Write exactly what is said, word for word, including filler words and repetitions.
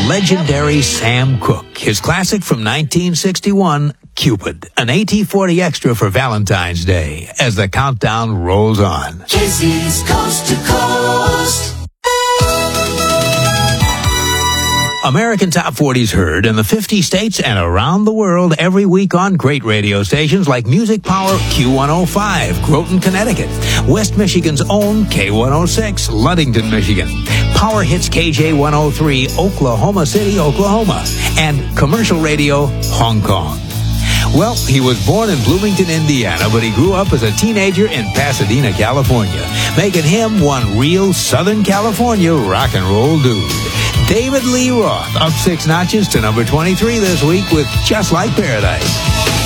legendary Sam Cooke. His classic from nineteen sixty-one, Cupid, an A T forty extra for Valentine's Day, as the countdown rolls on. Casey's Coast to Coast. American Top forty's heard in the fifty states and around the world every week on great radio stations like Music Power Q one oh five, Groton, Connecticut, West Michigan's own K one oh six, Ludington, Michigan, Power Hits K J one oh three, Oklahoma City, Oklahoma, and Commercial Radio, Hong Kong. Well, he was born in Bloomington, Indiana, but he grew up as a teenager in Pasadena, California, making him one real Southern California rock and roll dude. David Lee Roth up six notches to number twenty-three this week with Just Like Paradise.